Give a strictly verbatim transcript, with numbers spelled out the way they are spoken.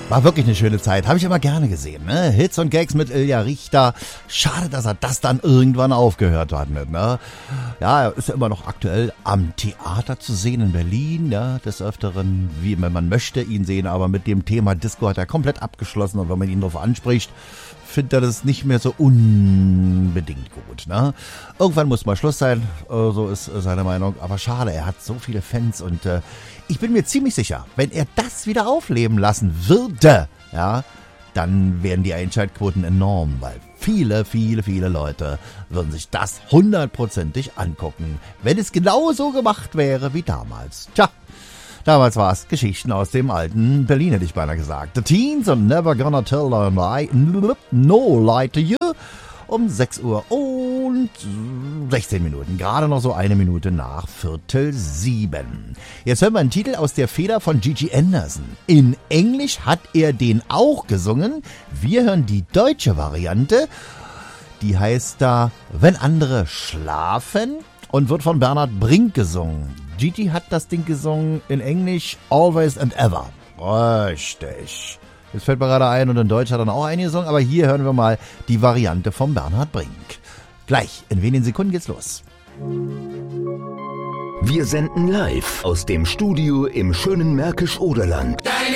War wirklich eine schöne Zeit. Habe ich immer gerne gesehen. Ne? Hits und Gags mit Ilja Richter. Schade, dass er das dann irgendwann aufgehört hat. Mit, ne? Ja, er ist ja immer noch aktuell am Theater zu sehen in Berlin. Ja? Des Öfteren, wie wenn man möchte, ihn sehen. Aber mit dem Thema Disco hat er komplett abgeschlossen. Und wenn man ihn darauf anspricht, findet er das nicht mehr so unbedingt gut. Ne? Irgendwann muss mal Schluss sein. So ist seine Meinung. Aber schade, er hat so viele Fans und äh, ich bin mir ziemlich sicher, wenn er das wieder aufleben lassen würde, ja, dann wären die Einschaltquoten enorm, weil viele, viele, viele Leute würden sich das hundertprozentig angucken, wenn es genau so gemacht wäre wie damals. Tja, damals war es Geschichten aus dem alten Berlin, hätte ich beinahe gesagt. The Teens und Never Gonna Tell a Lie, No Lie to You. Um sechs Uhr und sechzehn Minuten. Gerade noch so eine Minute nach Viertel sieben. Jetzt hören wir einen Titel aus der Feder von Gigi Anderson. In Englisch hat er den auch gesungen. Wir hören die deutsche Variante. Die heißt da Wenn andere schlafen und wird von Bernhard Brink gesungen. Gigi hat das Ding gesungen in Englisch Always and Ever. Richtig. Jetzt fällt mir gerade ein, und in Deutsch hat er dann auch eine gesungen, aber hier hören wir mal die Variante von Bernhard Brink. Gleich, in wenigen Sekunden geht's los. Wir senden live aus dem Studio im schönen Märkisch-Oderland.